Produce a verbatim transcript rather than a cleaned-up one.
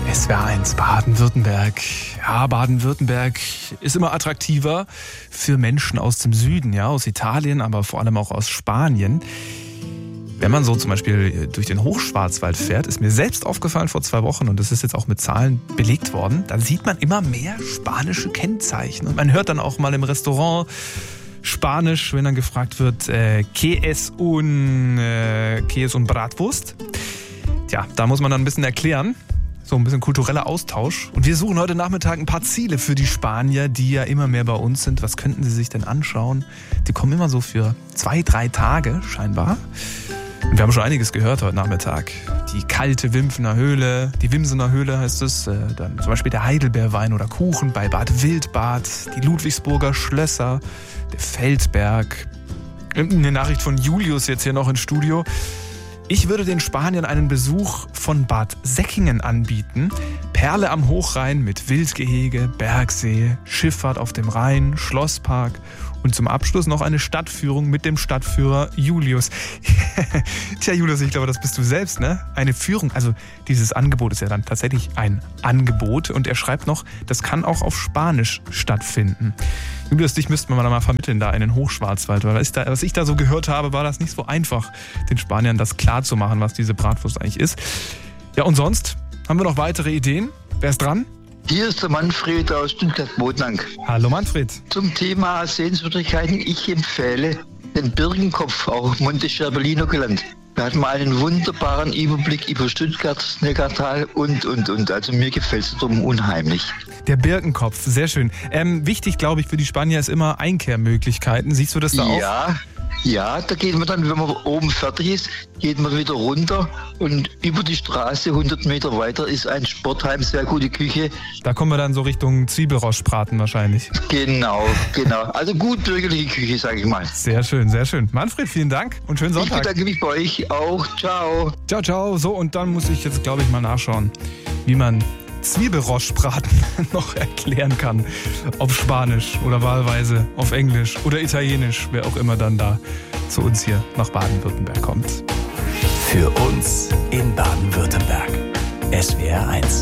S W R eins Baden-Württemberg. Ja, Baden-Württemberg ist immer attraktiver für Menschen aus dem Süden, ja, aus Italien, aber vor allem auch aus Spanien. Wenn man so zum Beispiel durch den Hochschwarzwald fährt, ist mir selbst aufgefallen vor zwei Wochen, und das ist jetzt auch mit Zahlen belegt worden, da sieht man immer mehr spanische Kennzeichen. Und man hört dann auch mal im Restaurant Spanisch, wenn dann gefragt wird, äh, ¿Qué es un, äh, ¿Qué es un Bratwurst? Tja, da muss man dann ein bisschen erklären. So ein bisschen kultureller Austausch. Und wir suchen heute Nachmittag ein paar Ziele für die Spanier, die ja immer mehr bei uns sind. Was könnten sie sich denn anschauen? Die kommen immer so für zwei, drei Tage scheinbar. Und wir haben schon einiges gehört heute Nachmittag. Die kalte Wimpfener Höhle, die Wimsener Höhle heißt es. Dann zum Beispiel der Heidelbeerwein oder Kuchen bei Bad Wildbad. Die Ludwigsburger Schlösser, der Feldberg. Eine Nachricht von Julius jetzt hier noch ins Studio. Ich würde den Spaniern einen Besuch von Bad Säckingen anbieten. Perle am Hochrhein mit Wildgehege, Bergsee, Schifffahrt auf dem Rhein, Schlosspark und zum Abschluss noch eine Stadtführung mit dem Stadtführer Julius. Tja, Julius, ich glaube, das bist du selbst, ne? Eine Führung, also dieses Angebot ist ja dann tatsächlich ein Angebot. Und er schreibt noch, das kann auch auf Spanisch stattfinden. Julius, dich müssten wir mal vermitteln da in den Hochschwarzwald, weil was ich, da, was ich da so gehört habe, war das nicht so einfach, den Spaniern das klar zu machen, was diese Bratwurst eigentlich ist. Ja, und sonst haben wir noch weitere Ideen? Wer ist dran? Hier ist der Manfred aus Stuttgart-Bodnang. Hallo Manfred. Zum Thema Sehenswürdigkeiten, ich empfehle den Birkenkopf, auch Monte Scherbellino genannt. Da hat man einen wunderbaren Überblick über Stuttgart, das Neckartal und, und, und. Also mir gefällt es drum unheimlich. Der Birkenkopf, sehr schön. Ähm, wichtig, glaube ich, für die Spanier ist immer Einkehrmöglichkeiten. Siehst du das da auch? Ja, ja, da geht man dann, wenn man oben fertig ist, geht man wieder runter und über die Straße hundert Meter weiter ist ein Sportheim, sehr gute Küche. Da kommen wir dann so Richtung Zwiebelrostbraten wahrscheinlich. Genau, genau. Also gut bürgerliche Küche, sage ich mal. Sehr schön, sehr schön. Manfred, vielen Dank und schönen Sonntag. Ich bedanke mich bei euch auch. Ciao. Ciao, ciao. So, und dann muss ich jetzt, glaube ich, mal nachschauen, wie man Zwiebelrostbraten noch erklären kann. Auf Spanisch oder wahlweise auf Englisch oder Italienisch, wer auch immer dann da zu uns hier nach Baden-Württemberg kommt. Für uns in Baden-Württemberg. S W R eins.